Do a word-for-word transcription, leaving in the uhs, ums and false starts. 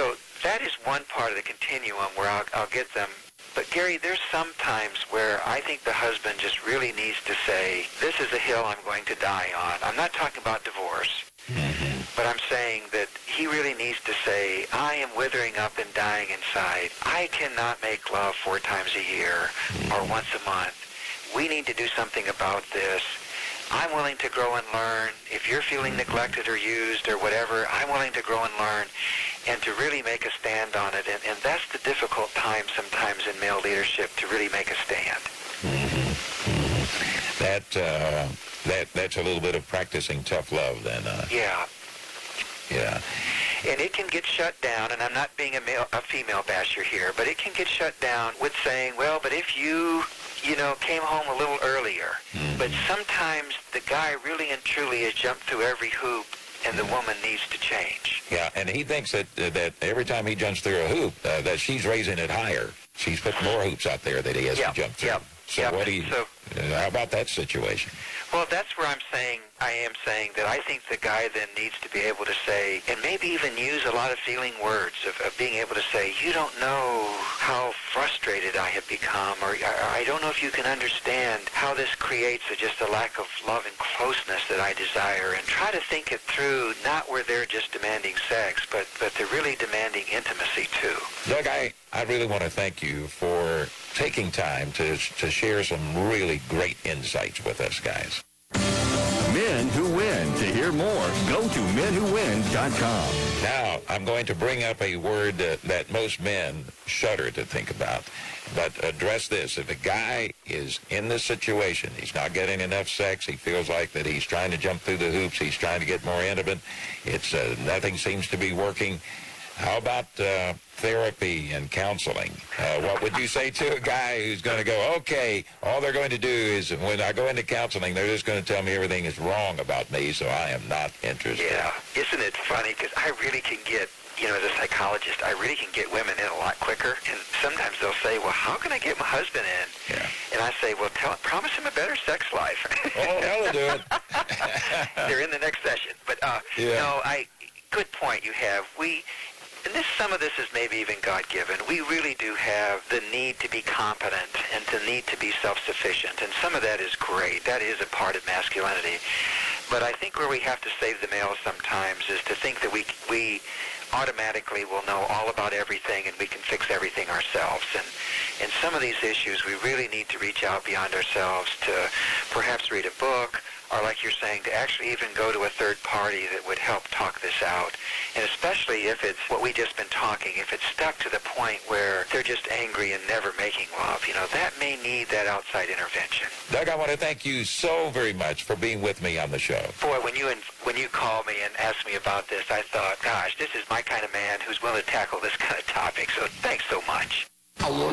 So that is one part of the continuum where I'll, I'll get them. But, Gary, there's some times where I think the husband just really needs to say, this is a hill I'm going to die on. I'm not talking about divorce, mm-hmm. but I'm saying that he really needs to say, I am withering up and dying inside. I cannot make love four times a year mm-hmm. or once a month. We need to do something about this. I'm willing to grow and learn. If you're feeling neglected or used or whatever, I'm willing to grow and learn and to really make a stand on it. And, and that's the difficult time sometimes in male leadership, to really make a stand. Mm-hmm. That, uh, that, that's a little bit of practicing tough love then. Uh, yeah. Yeah. And it can get shut down, and I'm not being a male, a female basher here, but it can get shut down with saying, well, but if you, you know, came home a little earlier. Mm-hmm. But sometimes the guy really and truly has jumped through every hoop, and the woman needs to change. Yeah, and he thinks that uh, that every time he jumps through a hoop, uh, that she's raising it higher. She's putting more hoops out there that he has yep. to jump through. Yep. So yep. what do you, so, uh, how about that situation? Well, that's where I'm saying, I am saying that I think the guy then needs to be able to say, and maybe even use a lot of feeling words of, of being able to say, you don't know how frustrated I have become, or I don't know if you can understand how this creates a, just a lack of love and closeness that I desire, and try to think it through, not where they're just demanding sex, but, but they're really demanding intimacy too. Doug, I, I really want to thank you for taking time to, to share some really great insights with us, guys. Men Who Win. To hear more, go to men who win dot com. Now, I'm going to bring up a word that, that most men shudder to think about. But address this. If a guy is in this situation, he's not getting enough sex, he feels like that he's trying to jump through the hoops, he's trying to get more intimate, it's uh, nothing seems to be working. How about uh, therapy and counseling? Uh, what would you say to a guy who's going to go, okay, all they're going to do is when I go into counseling, they're just going to tell me everything is wrong about me, so I am not interested. Yeah, isn't it funny? Because I really can get, you know, as a psychologist, I really can get women in a lot quicker. And sometimes they'll say, well, how can I get my husband in? Yeah. And I say, well, tell, promise him a better sex life. Oh, hell, do it. They're in the next session. But, uh, yeah. no, I, good point you have. We... And this, some of this is maybe even God-given. We really do have the need to be competent and the need to be self-sufficient. And some of that is great. That is a part of masculinity. But I think where we have to save the males sometimes is to think that we we automatically will know all about everything and we can fix everything ourselves. And in some of these issues, we really need to reach out beyond ourselves to perhaps read a book, or like you're saying, to actually even go to a third party that would help talk this out. And especially if it's what we just been talking, if it's stuck to the point where they're just angry and never making love, you know, that may need that outside intervention. Doug, I want to thank you so very much for being with me on the show. Boy, when you when you called me and asked me about this, I thought, gosh, this is my kind of man who's willing to tackle this kind of topic. So thanks so much.